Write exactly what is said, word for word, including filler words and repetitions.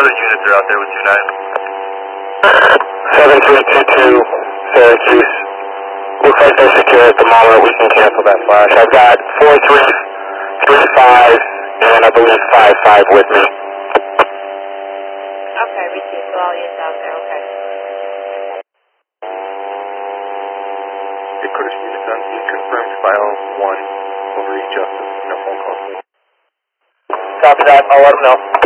other units are out there with two nine. seven three two two, Syracuse. Looks like they're secure at the moment. We can cancel that flash. I've got four three three five and I believe five five with me. Okay, received for all units out there, okay. The Kurdish units on scene confirmed file one over East Justice. No phone calls. Copy that. I'll let them know.